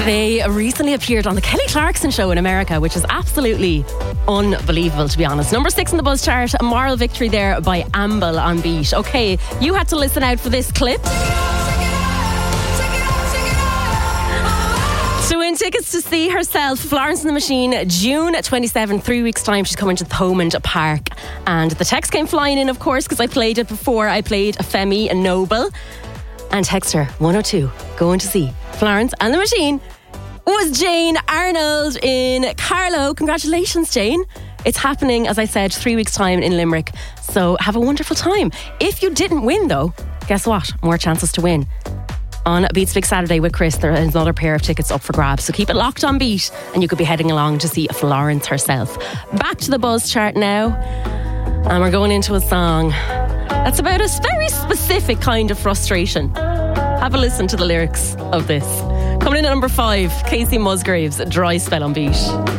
They recently appeared on the Kelly Clarkson show in America, which is absolutely unbelievable, to be honest. Number 6 in the Buzz chart, a moral victory there by Amble on Beat. Okay, you had to listen out for this clip to win tickets to see herself, Florence and the Machine, June 27, 3 weeks' time. She's coming to Thomond Park. And the text came flying in, of course, because I played it before. I played Femi and Noble. And texter 102, going to see Florence and the Machine, was Jane Arnold in Carlow. Congratulations, Jane. It's happening, as I said, 3 weeks' time in Limerick. So have a wonderful time. If you didn't win, though, guess what? More chances to win. On Beat's Big Saturday with Chris, there is another pair of tickets up for grabs. So keep it locked on Beat and you could be heading along to see Florence herself. Back to the Buzz chart now. And we're going into a song that's about a very specific kind of frustration. Have a listen to the lyrics of this. Coming in at number 5, Casey Musgraves, Dry Spell on Beat.